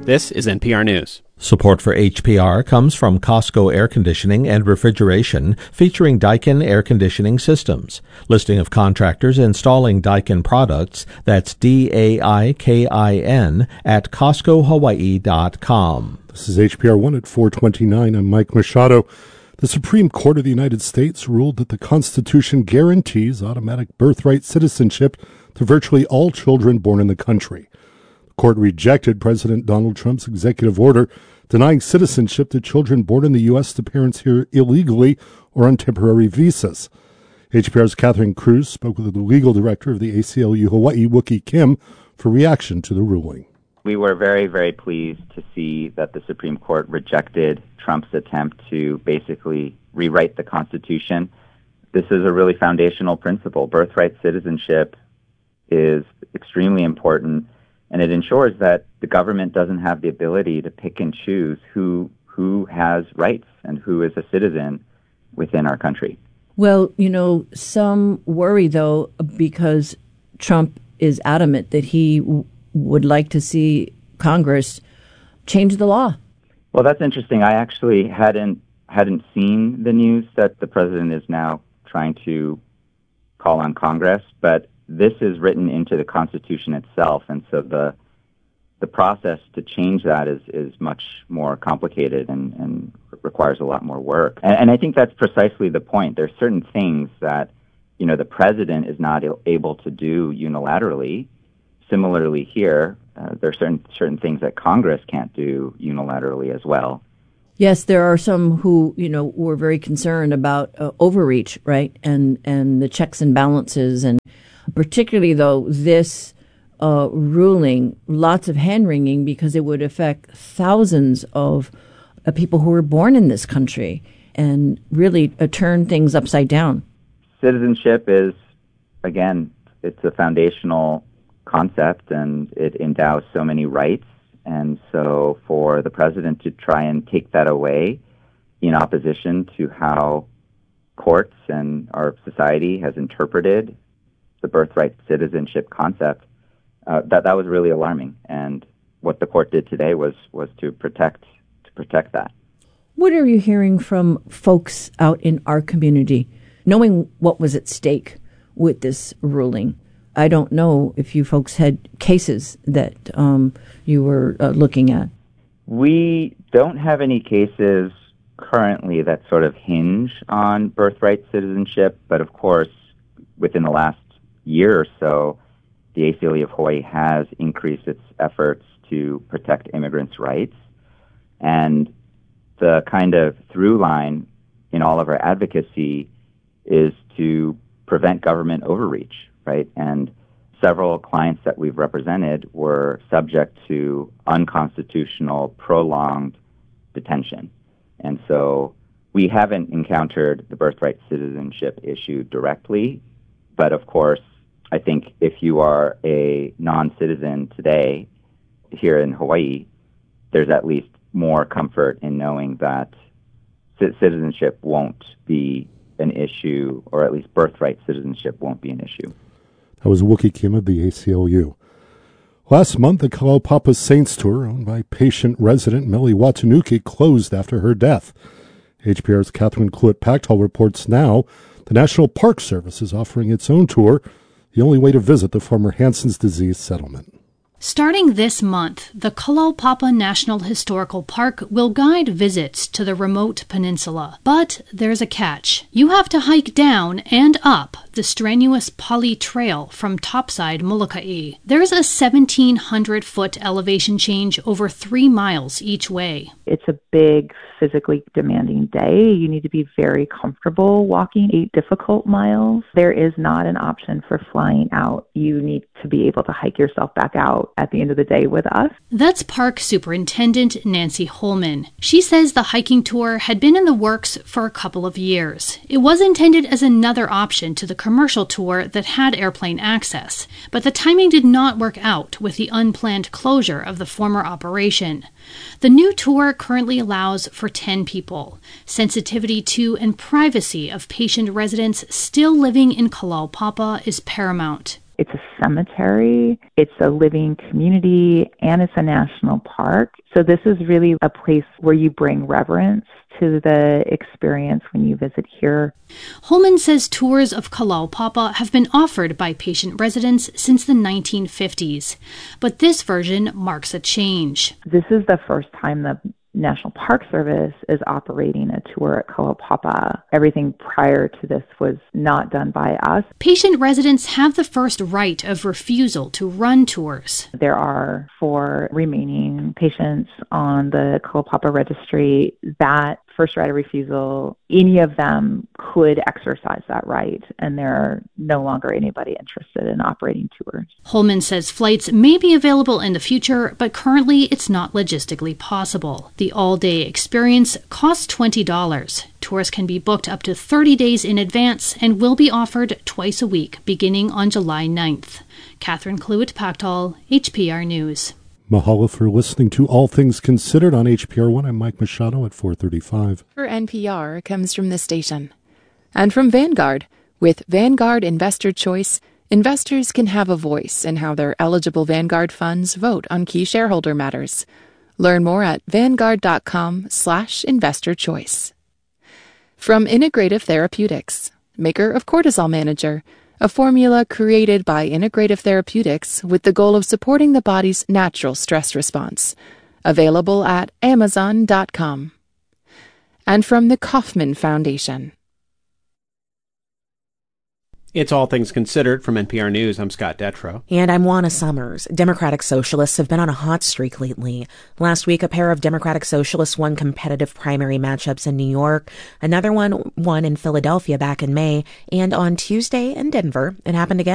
This is NPR News. Support for HPR comes from Costco Air Conditioning and Refrigeration, featuring Daikin Air Conditioning Systems. Listing of contractors installing Daikin products, that's DAIKIN, at CostcoHawaii.com. This is HPR 1 at 4:29. I'm Mike Machado. The Supreme Court of the United States ruled that the Constitution guarantees automatic birthright citizenship to virtually all children born in the country. The court rejected President Donald Trump's executive order denying citizenship to children born in the U.S. to parents here illegally or on temporary visas. HPR's Catherine Cruz spoke with the legal director of the ACLU Hawaii, Wookie Kim, for reaction to the ruling. We were very, very pleased to see that the Supreme Court rejected Trump's attempt to basically rewrite the Constitution. This is a really foundational principle. Birthright citizenship is extremely important, and it ensures that the government doesn't have the ability to pick and choose who has rights and who is a citizen within our country. Well, some worry, though, because Trump is adamant that he would like to see Congress change the law. Well, that's interesting. I actually hadn't seen the news that the president is now trying to call on Congress, but this is written into the Constitution itself, and so the process to change that is much more complicated and requires a lot more work. And I think that's precisely the point. There are certain things that, the president is not able to do unilaterally. Similarly here, there are certain things that Congress can't do unilaterally as well. Yes, there are some who, were very concerned about overreach, right, and the checks and balances, and particularly, though, this ruling, lots of hand-wringing because it would affect thousands of people who were born in this country and really turn things upside down. Citizenship is, again, it's a foundational concept, and it endows so many rights. And so for the president to try and take that away in opposition to how courts and our society has interpreted the birthright citizenship concept, that was really alarming. And what the court did today was to protect that. What are you hearing from folks out in our community, knowing what was at stake with this ruling? I don't know if you folks had cases that you were looking at. We don't have any cases currently that sort of hinge on birthright citizenship, but of course, within the last year or so, the ACLU of Hawaii has increased its efforts to protect immigrants' rights. And the kind of through line in all of our advocacy is to prevent government overreach, right? And several clients that we've represented were subject to unconstitutional, prolonged detention. And so we haven't encountered the birthright citizenship issue directly, but of course, I think if you are a non-citizen today here in Hawaii, there's at least more comfort in knowing that citizenship won't be an issue, or at least birthright citizenship won't be an issue. That was Wookie Kim of the ACLU. Last month, the Kalaupapa Saints Tour, owned by patient resident Melly Watanuki, closed after her death. HPR's Catherine Cluett-Pactol reports now the National Park Service is offering its own tour, the only way to visit the former Hansen's disease settlement. Starting this month, the Kalaupapa National Historical Park will guide visits to the remote peninsula. But there's a catch. You have to hike down and up the strenuous Pali Trail from topside Molokai. There's a 1,700-foot elevation change over 3 miles each way. It's a big, physically demanding day. You need to be very comfortable walking 8 difficult miles. There is not an option for flying out. You need to be able to hike yourself back out at the end of the day with us. That's Park Superintendent Nancy Holman. She says the hiking tour had been in the works for a couple of years. It was intended as another option to the commercial tour that had airplane access, but the timing did not work out with the unplanned closure of the former operation. The new tour currently allows for 10 people. Sensitivity to and privacy of patient residents still living in Kalaupapa is paramount. It's a cemetery, it's a living community, and it's a national park. So this is really a place where you bring reverence to the experience when you visit here. Holman says tours of Kalaupapa have been offered by patient residents since the 1950s, but this version marks a change. This is the first time the National Park Service is operating a tour at Kalaupapa. Everything prior to this was not done by us. Patient residents have the first right of refusal to run tours. There are 4 remaining patients on the Kalaupapa registry. That first right of refusal, any of them could exercise that right, and there are no longer anybody interested in operating tours. Holman says flights may be available in the future, but currently it's not logistically possible. The all-day experience costs $20. Tours can be booked up to 30 days in advance and will be offered twice a week, beginning on July 9th. Catherine Cluett-Pactol, HPR News. Mahalo for listening to All Things Considered on HPR1. I'm Mike Machado at 435. For NPR comes from this station. And from Vanguard. With Vanguard Investor Choice, investors can have a voice in how their eligible Vanguard funds vote on key shareholder matters. Learn more at vanguard.com/investorchoice. From Integrative Therapeutics, maker of Cortisol Manager, a formula created by Integrative Therapeutics with the goal of supporting the body's natural stress response. Available at Amazon.com. And from the Kauffman Foundation. It's All Things Considered from NPR News. I'm Scott Detrow. And I'm Juana Summers. Democratic Socialists have been on a hot streak lately. Last week, a pair of Democratic Socialists won competitive primary matchups in New York. Another one won in Philadelphia back in May. And on Tuesday in Denver, it happened again.